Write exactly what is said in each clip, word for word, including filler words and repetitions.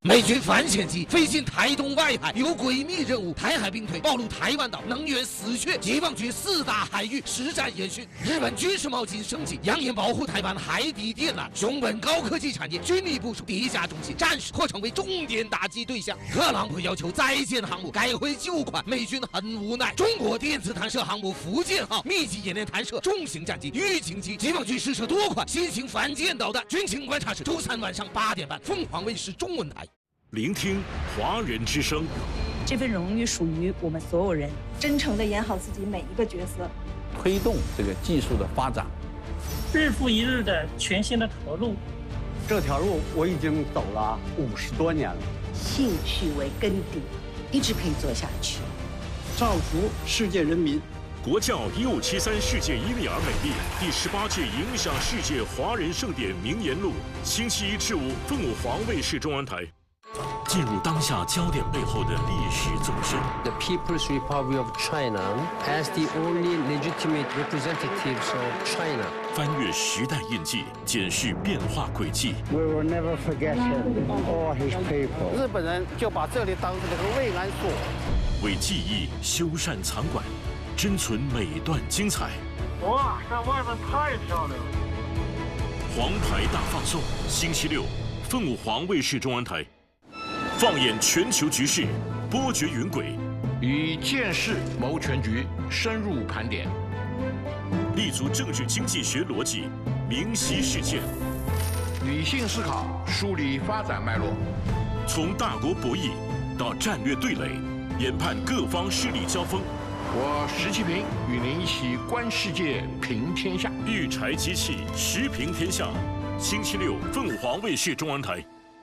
美军反潜机飞进台东外海，有诡秘任务。台海兵推暴露台湾岛能源死穴，解放军四大海域实战演训。日本军事贸易升级，扬言保护台湾海底电缆。熊本高科技产业军力部署地下中心，战时或成为重点打击对象。特朗普要求再建航母，改回旧款，美军很无奈。中国电子弹射航母福建号密集演练弹射重型战机预警机，解放军试射多款新型反舰导弹。军情观察室周三晚上八点半，凤凰卫视中文台。 聆听华人之声， 这份荣誉属于我们所有人。 真诚地演好自己每一个角色， 推动这个技术的发展， 日复一日的全新的投入。 这条路我已经走了五十多年了， 兴趣为根底，一直可以做下去。 造福世界人民。 国教一五七三世界伊利尔美丽第十八届影响世界华人盛典名言录，星期一至五，凤凰卫视中文台。进入当下焦点背后的历史纵深。 The People's Republic of China as the only legitimate representatives of China. 翻越时代印记，检视变化轨迹。 We will never forget him or his people. 日本人就把这里当成了个慰安所， 为记忆修缮藏馆，珍存每段精彩。 哇，这外面太漂亮了！ 黄牌大放送，星期六，凤凰卫视中文台。放眼全球局势，波谲云诡， 以见识谋全局，深入盘点， 立足政治经济学逻辑，明晰事件， 理性思考，梳理发展脉络， 从大国博弈到战略对垒，研判各方势力交锋。 我石其平与您一起观世界，评天下。 育才机器，时评天下。星期六，凤凰卫视中文台。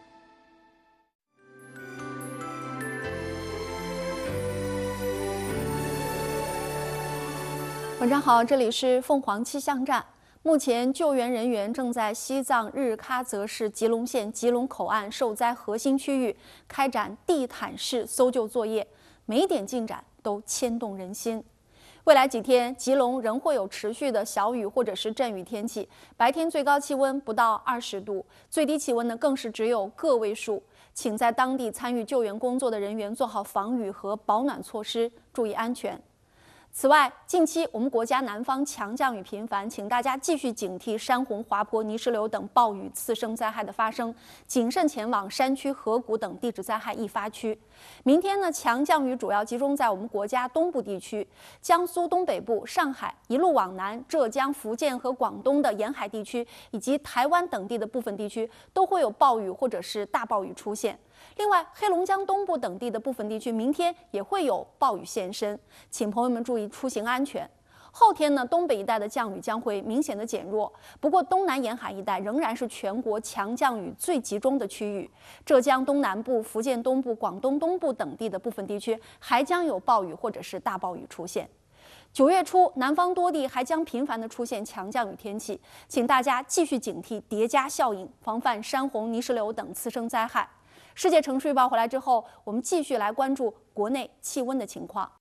晚上好，这里是凤凰气象站。目前救援人员正在西藏日喀则市吉隆县吉隆口岸受灾核心区域开展地毯式搜救作业，每一点进展都牵动人心。未来几天，吉隆仍会有持续的小雨或者是阵雨天气，白天最高气温不到二十度，最低气温呢更是只有个位数。请在当地参与救援工作的人员做好防雨和保暖措施，注意安全。此外，近期我们国家南方强降雨频繁，请大家继续警惕山洪、滑坡、泥石流等暴雨次生灾害的发生，谨慎前往山区、河谷等地质灾害易发区。明天呢，强降雨主要集中在我们国家东部地区，江苏东北部、上海一路往南，浙江、福建和广东的沿海地区，以及台湾等地的部分地区都会有暴雨或者是大暴雨出现。另外，黑龙江东部等地的部分地区，明天也会有暴雨现身，请朋友们注意出行安全。后天呢，东北一带的降雨将会明显的减弱，不过东南沿海一带仍然是全国强降雨最集中的区域。浙江东南部、福建东部、广东东部等地的部分地区还将有暴雨或者是大暴雨出现。九月初，南方多地还将频繁的出现强降雨天气，请大家继续警惕叠加效应，防范山洪、泥石流等次生灾害。世界城市预报回来之后，我们继续来关注国内气温的情况。